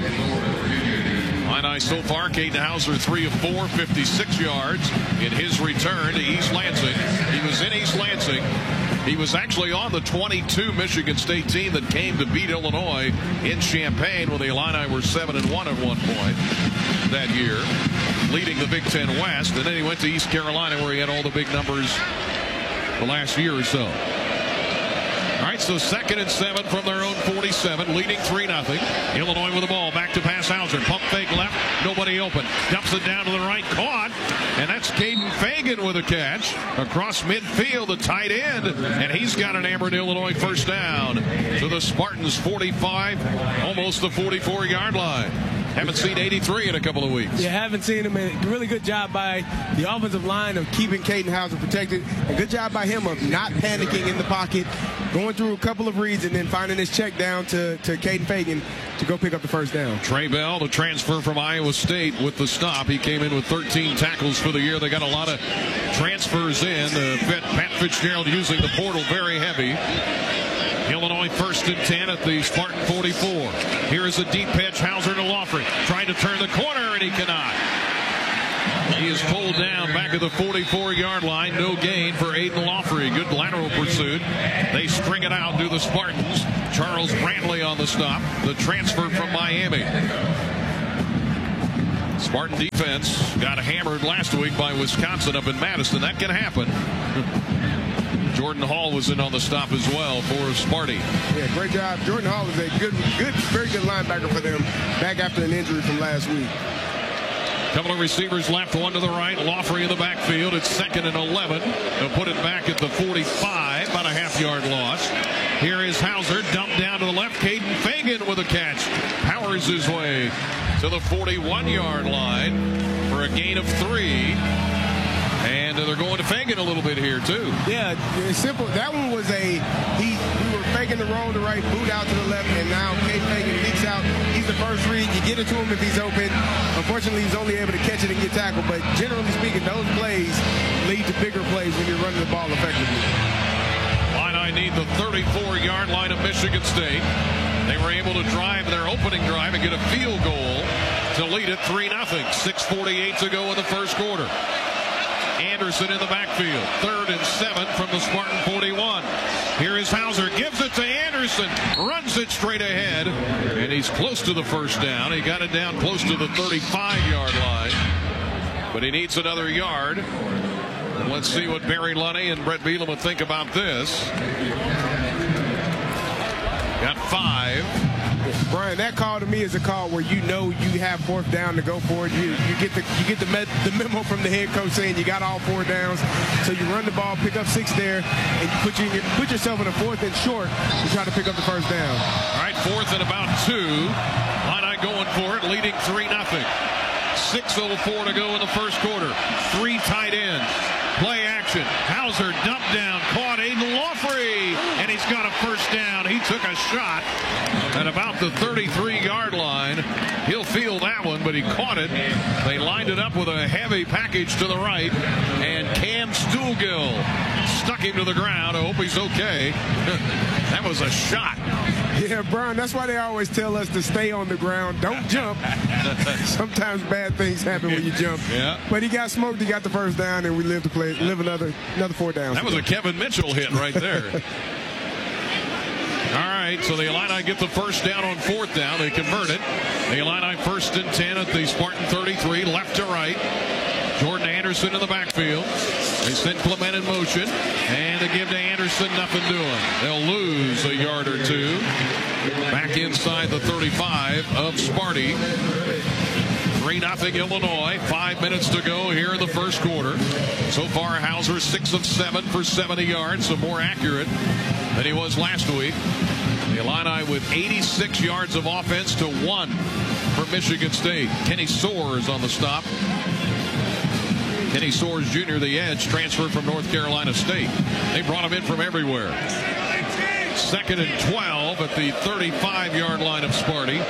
Illini so far, Caden Hauser three of four, fifty-six yards in his return to East Lansing. He was in East Lansing. He was actually on the twenty-two Michigan State team that came to beat Illinois in Champaign when the Illini were seven and one at one point that year, leading the Big Ten West. And then he went to East Carolina where he had all the big numbers the last year or so. All right, so second and seven from their own forty-seven, leading three nothing. Illinois with the ball, back to pass Hauser. Pump fake left, nobody open. Dumps it down to the right, caught. And that's Caden Fagan with a catch. Across midfield, the tight end. And he's got an Amherst, Illinois first down to the Spartans forty-five, almost the forty-four-yard line. Haven't seen eighty-three in a couple of weeks. Yeah, haven't seen him. A really good job by the offensive line of keeping Caden Hauser protected. A good job by him of not panicking in the pocket, going through a couple of reads, and then finding his check down to, to Caden Fagan to go pick up the first down. Trey Bell, the transfer from Iowa State, with the stop. He came in with thirteen tackles for the year. They got a lot of transfers in. Uh, Pat Fitzgerald using the portal very heavy. Illinois first and ten at the Spartan forty-four. Here is a deep pitch. Hauser to Laughley. Trying to turn the corner, and he cannot. He is pulled down back at the forty-four-yard line. No gain for Aiden Laughley. Good lateral pursuit. They string it out to the Spartans. Charles Brantley on the stop. The transfer from Miami. Spartan defense got hammered last week by Wisconsin up in Madison. That can happen. Jordan Hall was in on the stop as well for Sparty. Yeah, great job. Jordan Hall is a good, good, very good linebacker for them back after an injury from last week. Couple of receivers left, one to the right. Laughley in the backfield. It's second and eleven. They'll put it back at the forty-five, about a half-yard loss. Here is Hauser, dumped down to the left. Caden Fagan with a catch. Powers his way to the forty-one-yard line for a gain of three. And they're going to Fagan a little bit here, too. Yeah, it's simple. That one was a, he, we were faking the roll to right, boot out to the left, and now Caden Fagan leaks out. He's the first read. You get it to him if he's open. Unfortunately, he's only able to catch it and get tackled. But generally speaking, those plays lead to bigger plays when you're running the ball effectively. Illini need the thirty-four-yard line of Michigan State. They were able to drive their opening drive and get a field goal to lead it three nothing. six forty-eight to go in the first quarter. Anderson in the backfield. Third and seven from the Spartan forty-one. Here is Hauser. Gives it to Anderson. Runs it straight ahead. And he's close to the first down. He got it down close to the thirty-five-yard line. But he needs another yard. And let's see what Barry Lunny and Brett Bielema think about this. Got five. Brian, that call to me is a call where you know you have fourth down to go for it. You, you get the you get the, med, the memo from the head coach saying you got all four downs. So you run the ball, pick up six there, and you put, you, put yourself in a fourth and short to try to pick up the first down. All right, fourth and about two. Illini going for it, leading three nothing. six oh four to go in the first quarter. Three tight ends. Play action. Hauser dumped down, caught Aiden Laughley, and he's got a first down. He took a shot at about the thirty-three-yard line. He'll field that one, but he caught it. They lined it up with a heavy package to the right, and Cam Stuhlgill stuck him to the ground. I hope he's okay. That was a shot. Yeah, Brian, that's why they always tell us to stay on the ground. Don't jump. Sometimes bad things happen when you jump. Yeah. But he got smoked. He got the first down, and we live to play, live another another four downs. That was a Kevin Mitchell hit right there. All right, so the Illini get the first down on fourth down. They convert it. The Illini first and ten at the Spartan thirty-three, left to right. Jordan Anderson in the backfield. They send Clement in motion, and they give to Anderson, nothing doing. They'll lose a yard or two. Back inside the thirty-five of Sparty. three nothing Illinois. Five minutes to go here in the first quarter. So far, Hauser six of seven for seventy yards, so more accurate than he was last week. The Illini with eighty-six yards of offense to one for Michigan State. Kenny Soares on the stop. Kenny Soares Junior, the edge, transferred from North Carolina State. They brought him in from everywhere. Second and twelve at the thirty-five-yard line of Sparty.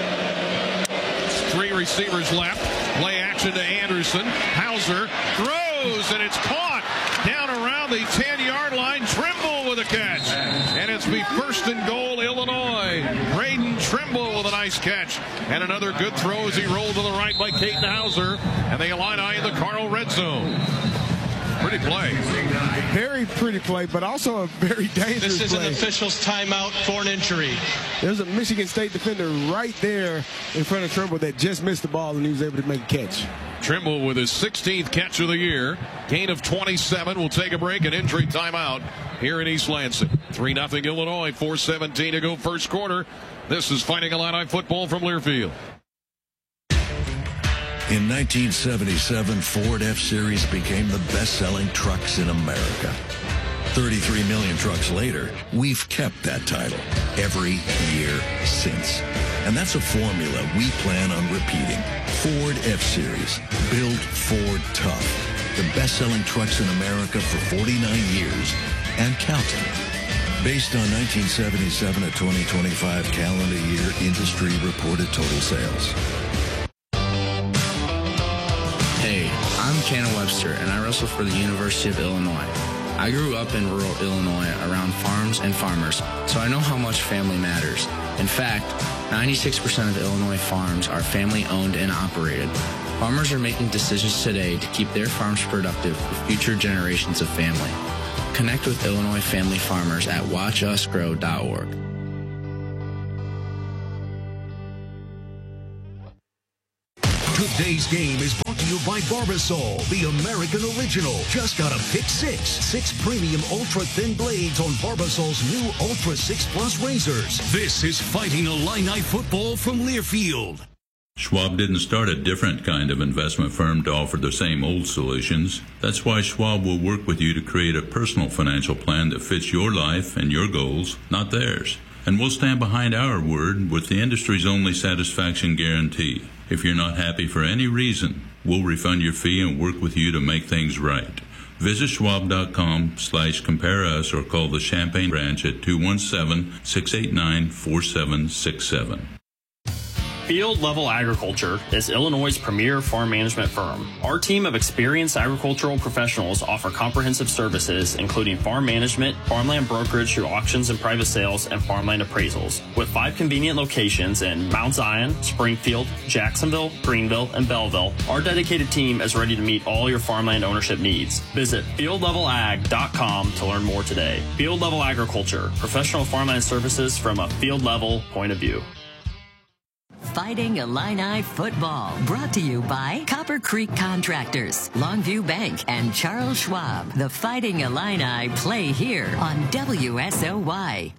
Three receivers left. Play action to Anderson. Hauser throws, and it's caught down around the ten-yard line. Trimble with a catch. And it's be first and goal, Illinois. Braden Trimble with a nice catch. And another good throw as he rolled to the right by Caden Hauser. And the Illini in the Carl red zone. Pretty play. Very pretty play, but also a very dangerous This is play. an official's timeout for an injury. There's a Michigan State defender right there in front of Trimble that just missed the ball, and he was able to make a catch. Trimble with his sixteenth catch of the year. Gain of twenty-seven. We'll take a break. An injury timeout here in East Lansing. three nothing Illinois. four seventeen to go first quarter. This is Fighting Illini football from Learfield. In nineteen seventy-seven, Ford F-Series became the best-selling trucks in America. thirty-three million trucks later, we've kept that title every year since. And that's a formula we plan on repeating. Ford F-Series. Built Ford tough. The best-selling trucks in America for forty-nine years and counting. Based on nineteen seventy-seven to twenty twenty-five calendar year industry reported total sales. Hey, I'm Cannon Webster, and I wrestle for the University of Illinois. I grew up in rural Illinois around farms and farmers, so I know how much family matters. In fact, ninety-six percent of Illinois farms are family-owned and operated. Farmers are making decisions today to keep their farms productive for future generations of family. Connect with Illinois family farmers at watch us grow dot org. Today's game is brought to you by Barbasol, the American original. Just got a pick six. Six premium ultra-thin blades on Barbasol's new Ultra six Plus razors. This is Fighting Illini football from Learfield. Schwab didn't start a different kind of investment firm to offer the same old solutions. That's why Schwab will work with you to create a personal financial plan that fits your life and your goals, not theirs. And we'll stand behind our word with the industry's only satisfaction guarantee. If you're not happy for any reason, we'll refund your fee and work with you to make things right. Visit schwab.com slash compare us or call the Champaign branch at two one seven, six eight nine, four seven six seven. Field Level Agriculture is Illinois' premier farm management firm. Our team of experienced agricultural professionals offer comprehensive services, including farm management, farmland brokerage through auctions and private sales, and farmland appraisals. With five convenient locations in Mount Zion, Springfield, Jacksonville, Greenville, and Belleville, our dedicated team is ready to meet all your farmland ownership needs. Visit field level ag dot com to learn more today. Field Level Agriculture, professional farmland services from a field level point of view. Fighting Illini football, brought to you by Copper Creek Contractors, Longview Bank, and Charles Schwab. The Fighting Illini play here on W S O Y.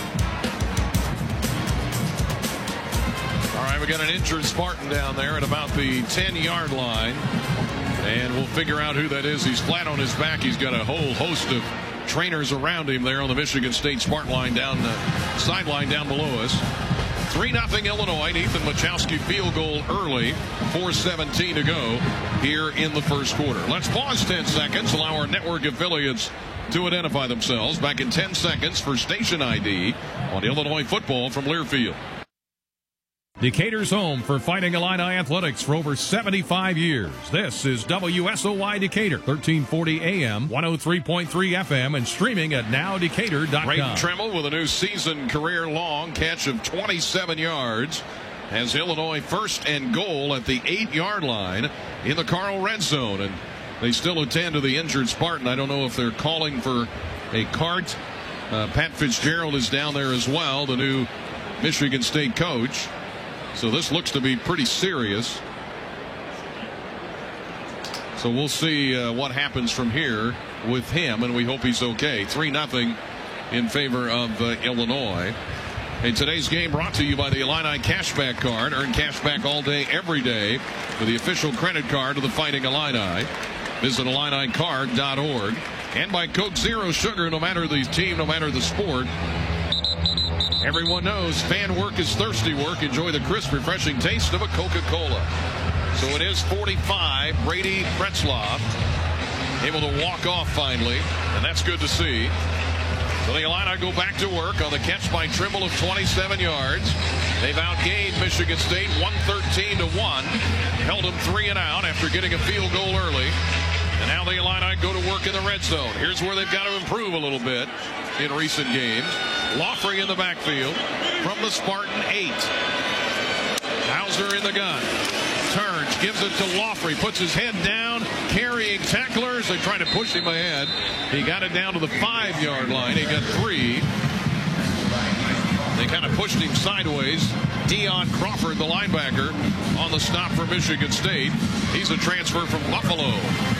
All right, we got an injured Spartan down there at about the ten-yard line, and we'll figure out who that is. He's flat on his back. He's got a whole host of trainers around him there on the Michigan State Spartan line down the sideline down below us. three nothing Illinois. Ethan Machowski field goal early. four seventeen to go here in the first quarter. Let's pause ten seconds. Allow our network affiliates to identify themselves. Back in ten seconds for station I D on Illinois football from Learfield. Decatur's home for Fighting Illini athletics for over seventy-five years. This is W S O Y Decatur, thirteen forty A M, one oh three point three F M, and streaming at now decatur dot com. Braden Trimble with a new season career-long catch of twenty-seven yards has Illinois first and goal at the eight-yard line in the Carl red zone. And they still attend to the injured Spartan. I don't know if they're calling for a cart. Uh, Pat Fitzgerald is down there as well, the new Michigan State coach. So this looks to be pretty serious. So we'll see uh, what happens from here with him, and we hope he's okay. three nothing in favor of uh, Illinois. And today's game brought to you by the Illini Cashback Card. Earn cashback all day, every day with the official credit card of the Fighting Illini. Visit Illini Card dot org. And by Coke Zero Sugar, no matter the team, no matter the sport. Everyone knows fan work is thirsty work. Enjoy the crisp, refreshing taste of a Coca-Cola. So it is forty-five. Brady Pretzlaff able to walk off finally, and that's good to see. So the Illini go back to work on the catch by Trimble of twenty-seven yards. They've outgained Michigan State one thirteen to one. Held them three and out after getting a field goal early. And now the Illini go to work in the red zone. Here's where they've got to improve a little bit in recent games. Laughley in the backfield from the Spartan eight. Hauser in the gun. Turns, gives it to Laughley, puts his head down, carrying tacklers. They try to push him ahead. He got it down to the five-yard line. He got three. They kind of pushed him sideways Deion Crawford, the linebacker, on the stop for Michigan State. He's a transfer from Buffalo.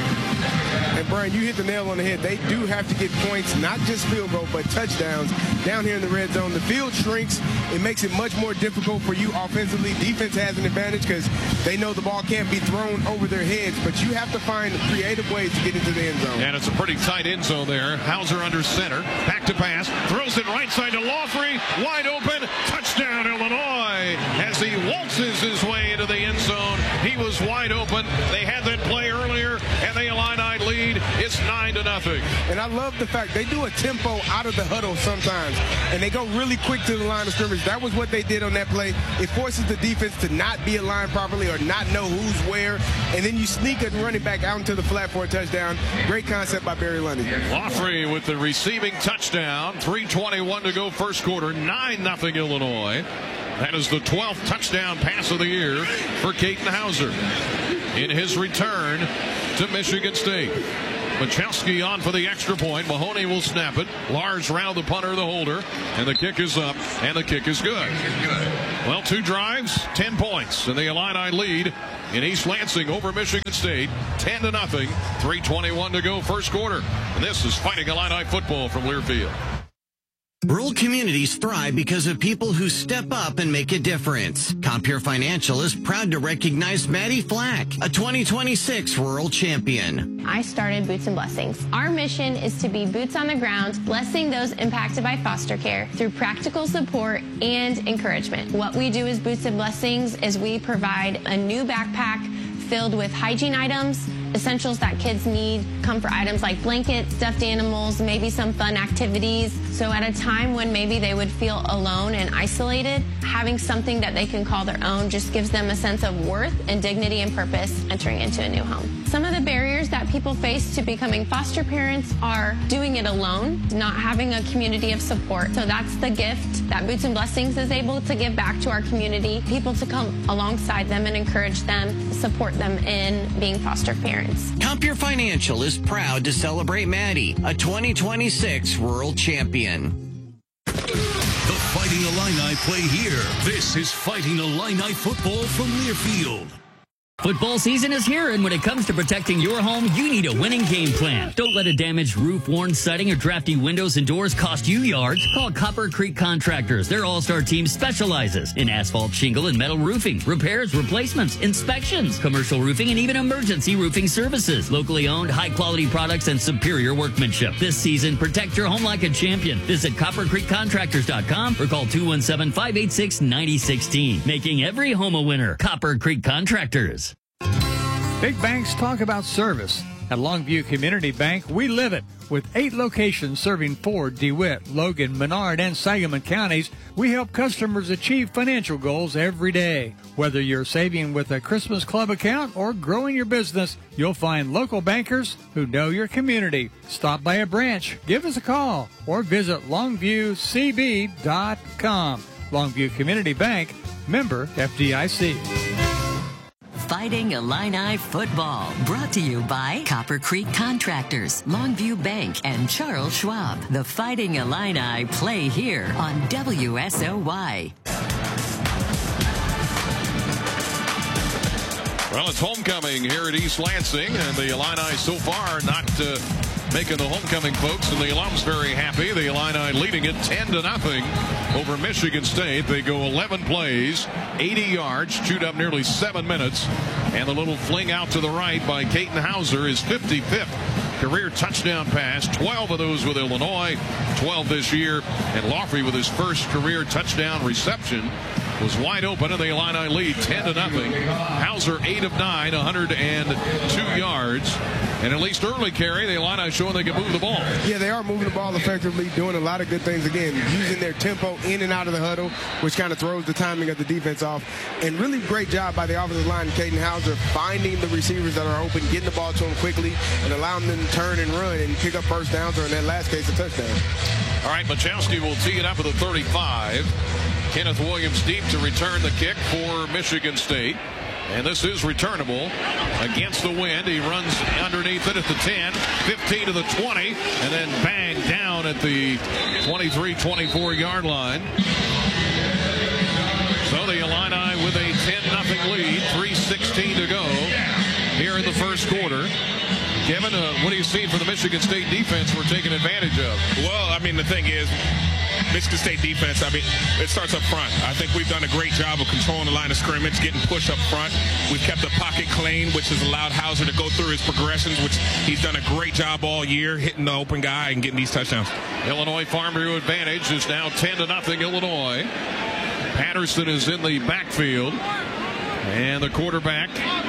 And Brian, you hit the nail on the head. They do have to get points, not just field goal, but touchdowns down here in the red zone. The field shrinks. It makes it much more difficult for you offensively. Defense has an advantage because they know the ball can't be thrown over their heads, but you have to find creative ways to get into the end zone. And it's a pretty tight end zone there. Hauser under center. Back to pass. Throws it right side to Lawfrey. Wide open. Touchdown, Illinois. As he waltzes his way into the end zone. He was wide open. They had that play earlier, and the Illini lead. It's nine to nothing. And I love the fact they do a tempo out of the huddle sometimes, and they go really quick to the line of scrimmage. That was what they did on that play. It forces the defense to not be aligned properly or not know who's where, and then you sneak a running back out into the flat for a touchdown. Great concept by Barry Lundy. Lawfrey with the receiving touchdown. three twenty-one to go first quarter. nine nothing Illinois. That is the twelfth touchdown pass of the year for Caden Hauser in his return to Michigan State. Machowski on for the extra point. Mahoney will snap it. Lars round the punter, the holder, and the kick is up, and the kick is good. Well, two drives, ten points, and the Illini lead in East Lansing over Michigan State, ten to nothing. three twenty-one to go first quarter. And this is Fighting Illini football from Learfield. Rural communities thrive because of people who step up and make a difference. Compeer Financial is proud to recognize Maddie Flack, a twenty twenty-six rural champion. I started Boots and Blessings. Our mission is to be boots on the ground, blessing those impacted by foster care through practical support and encouragement. What we do as Boots and Blessings is we provide a new backpack filled with hygiene items, essentials that kids need, comfort items like blankets, stuffed animals, maybe some fun activities. So at a time when maybe they would feel alone and isolated, having something that they can call their own just gives them a sense of worth and dignity and purpose entering into a new home. Some of the barriers that people face to becoming foster parents are doing it alone, not having a community of support. So that's the gift that Boots and Blessings is able to give back to our community, people to come alongside them and encourage them, support them in being foster parents. Compeer Financial is proud to celebrate Maddie, a twenty twenty-six rural champion. The Fighting Illini play here. This is Fighting Illini football from Learfield. Football season is here, and when it comes to protecting your home, you need a winning game plan. Don't let a damaged roof, worn siding, or drafty windows and doors cost you yards. Call Copper Creek Contractors. Their all-star team specializes in asphalt, shingle, and metal roofing, repairs, replacements, inspections, commercial roofing, and even emergency roofing services. Locally owned, high-quality products, and superior workmanship. This season, protect your home like a champion. Visit copper creek contractors dot com or call two one seven, five eight six, nine zero one six. Making every home a winner. Copper Creek Contractors. Big banks talk about service. At Longview Community Bank, we live it. With eight locations serving Ford, DeWitt, Logan, Menard, and Sangamon counties, we help customers achieve financial goals every day. Whether you're saving with a Christmas Club account or growing your business, you'll find local bankers who know your community. Stop by a branch, give us a call, or visit longview c b dot com. Longview Community Bank, member F D I C. Fighting Illini football, brought to you by Copper Creek Contractors, Longview Bank, and Charles Schwab. The Fighting Illini play here on W S O Y. Well, it's homecoming here at East Lansing, and the Illini so far not uh, making the homecoming folks, and the alums very happy. The Illini leading it ten to nothing over Michigan State. They go eleven plays, eighty yards, chewed up nearly seven minutes, and the little fling out to the right by Caden Hauser is fifty-fifth career touchdown pass. twelve of those with Illinois, twelve this year, and Lawfrey with his first career touchdown reception was wide open, and the Illini lead ten to nothing. Hauser eight of nine, one hundred two yards. And at least early carry, the Illini showing they can move the ball. Yeah, they are moving the ball effectively, doing a lot of good things. Again, using their tempo in and out of the huddle, which kind of throws the timing of the defense off. And really great job by the offensive line, Caden Hauser, finding the receivers that are open, getting the ball to them quickly, and allowing them to turn and run and pick up first downs, or in that last case, a touchdown. All right, Machowski will tee it up at the thirty-five. Kenneth Williams deep to return the kick for Michigan State. And this is returnable against the wind. He runs underneath it at the ten, fifteen to the twenty, and then bang down at the twenty-three twenty-four yard line. So the Illini with a ten nothing lead, three sixteen to go here in the first quarter. Kevin, uh, what do you see for the Michigan State defense we're taking advantage of? Well, I mean, the thing is, Michigan State defense, I mean, it starts up front. I think we've done a great job of controlling the line of scrimmage, getting push up front. We've kept the pocket clean, which has allowed Hauser to go through his progressions, which he's done a great job all year, hitting the open guy and getting these touchdowns. Illinois Farm Bureau advantage is now ten to nothing Illinois. Patterson is in the backfield. And the quarterback,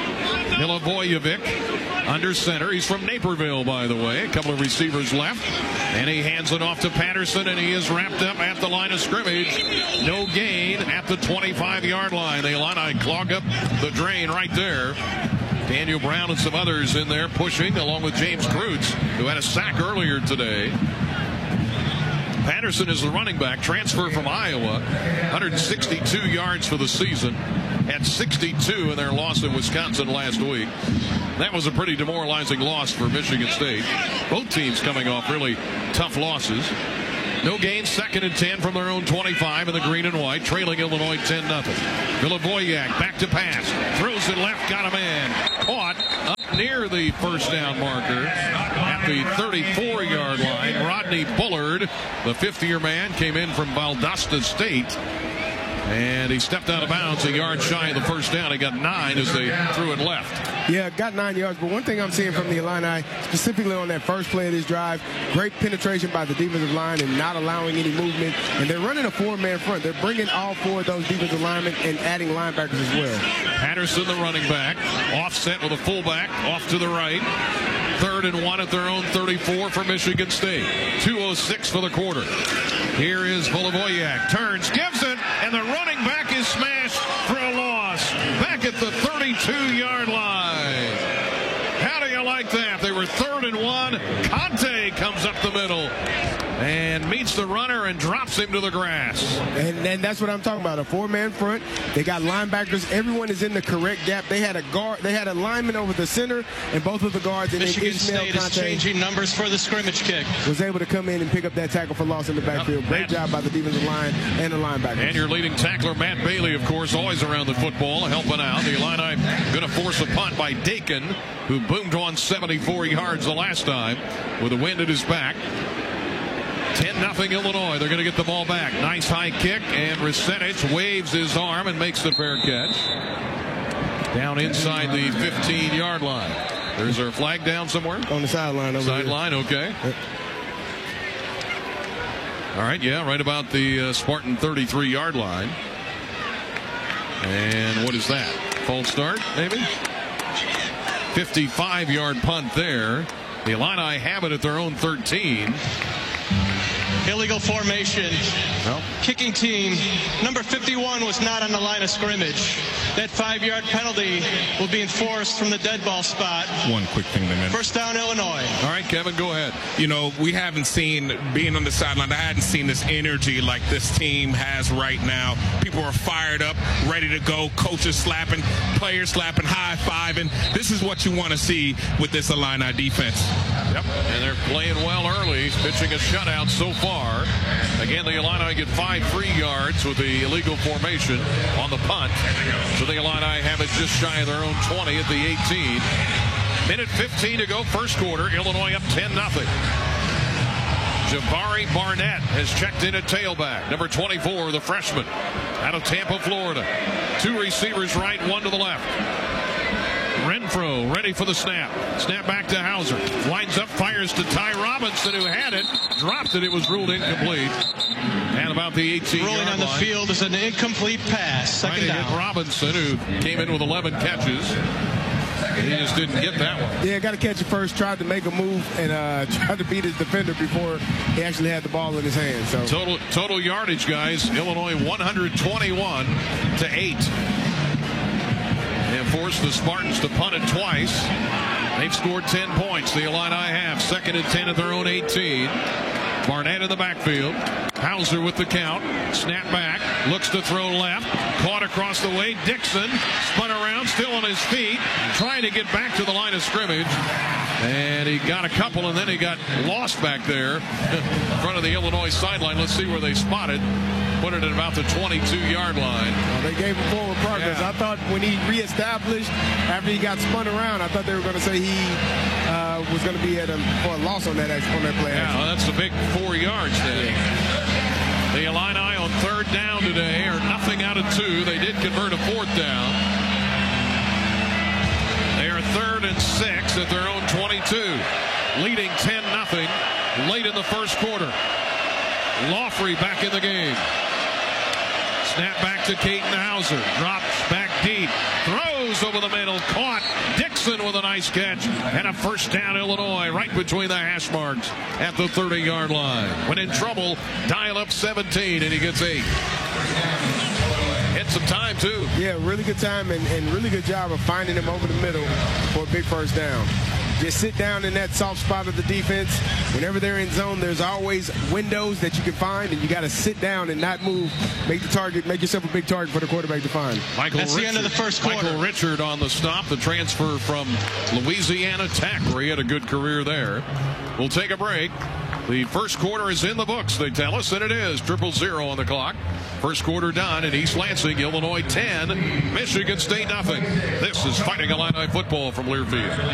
Milivojevic, under center. He's from Naperville, by the way. A couple of receivers left. And he hands it off to Patterson, and he is wrapped up at the line of scrimmage. No gain at the twenty-five yard line. The Illini clog up the drain right there. Daniel Brown and some others in there pushing, along with James Kreutz, who had a sack earlier today. Patterson is the running back, transfer from Iowa, one hundred sixty-two yards for the season, had sixty-two in their loss in Wisconsin last week. That was a pretty demoralizing loss for Michigan State. Both teams coming off really tough losses. No gain, second and ten from their own twenty-five in the green and white, trailing Illinois ten nothing. Milivojevic back to pass, throws it left, got a man, caught up near the first down marker at the thirty-four yard line. Rodney Bullard, the fifth-year man, came in from Valdosta State, and he stepped out of bounds a yard shy of the first down. He got nine as they threw it left. Yeah, got nine yards, but one thing I'm seeing from the Illini, specifically on that first play of this drive, great penetration by the defensive line and not allowing any movement. And they're running a four-man front. They're bringing all four of those defensive linemen and adding linebackers as well. Patterson, the running back, offset with a fullback, off to the right. Third and one at their own thirty-four for Michigan State. two oh six for the quarter. Here is Milivojevic, turns, gives it, and the running back is smashed for a loss. Back at the thirty-two yard line. How do you like that? They were third and one. Conte comes up the middle and meets the runner and drops him to the grass. And, and that's what I'm talking about, a four-man front. They got linebackers. Everyone is in the correct gap. They had a guard. They had a lineman over the center, and both of the guards. And Michigan Ishmael State Conte is changing numbers for the scrimmage kick. Was able to come in and pick up that tackle for loss in the backfield. Great job by the defensive line and the linebackers. And your leading tackler, Matt Bailey, of course, always around the football, helping out. The Illini going to force a punt by Dakin, who boomed on seventy-four yards the last time with the wind at his back. ten nothing Illinois. They're going to get the ball back. Nice high kick, and Risenich waves his arm and makes the fair catch. Down inside the fifteen yard line. There's our flag down somewhere? On the sideline. Sideline, okay. Yep. All right, yeah, right about the uh, Spartan thirty-three yard line. And what is that? False start, maybe? fifty-five yard punt there. The Illini have it at their own thirteen. Illegal formation. Well, kicking team number fifty-one was not on the line of scrimmage. That five yard penalty will be enforced from the dead ball spot. One quick thing to mention. First down, Illinois. All right, Kevin, go ahead. You know, we haven't seen, being on the sideline, I hadn't seen this energy like this team has right now. People are fired up, ready to go. Coaches slapping, players slapping, high-fiving. This is what you want to see with this Illini defense. Yep, and they're playing well early, pitching a shutout so far. Again, the Illini get five free yards with the illegal formation on the punt. So the Illini have it just shy of their own twenty at the eighteen. Minute fifteen to go, first quarter. Illinois up ten nothing. Jabari Barnett has checked in at tailback. Number twenty-four, the freshman, out of Tampa, Florida. Two receivers right, one to the left. Renfro ready for the snap. Snap back to Hauser. Winds up, fires to Ty Robinson, who had it. Dropped it. It was ruled incomplete. And about the eighteen yard line. Rolling on the field is an incomplete pass. Second down. Hit Robinson, who came in with eleven catches. He just didn't get that one. Yeah, got to catch it first. Tried to make a move and uh, tried to beat his defender before he actually had the ball in his hand. So total total yardage, guys. Illinois one hundred twenty-one to eight. And forced the Spartans to punt it twice. They've scored ten points. The Illini have second and ten at their own eighteen. Barnett in the backfield. Hauser with the count. Snap back. Looks to throw left. Caught across the way. Dixon spun around, still on his feet, trying to get back to the line of scrimmage. And he got a couple, and then he got lost back there in front of the Illinois sideline. Let's see where they spot it. put it at about the twenty-two-yard line. Well, they gave him forward progress. Yeah. I thought when he reestablished after he got spun around, I thought they were going to say he uh, was going to be at a, for a loss on that on that play. Yeah, well, that's a big four yards then. The Illini on third down today are nothing out of two. They did convert a fourth down. They are third and six at their own twenty-two, leading ten nothing late in the first quarter. Laughley back in the game. Snap back to Caden Hauser. Drops back deep. Throws over the middle. Caught. Dixon with a nice catch. And a first down, Illinois, right between the hash marks at the thirty-yard line. When in trouble, dial up seventeen, and he gets eight. Hit some time, too. Yeah, really good time and, and really good job of finding him over the middle for a big first down. Just sit down in that soft spot of the defense. Whenever they're in zone, there's always windows that you can find, and you got to sit down and not move. Make the target, make yourself a big target for the quarterback to find. Michael That's Richard, the end of the first quarter. Michael Richard on the stop, the transfer from Louisiana Tech, where he had a good career there. We'll take a break. The first quarter is in the books, they tell us, and it is. Triple zero on the clock. First quarter done in East Lansing, Illinois ten, Michigan State nothing. This is Fighting Illini football from Learfield.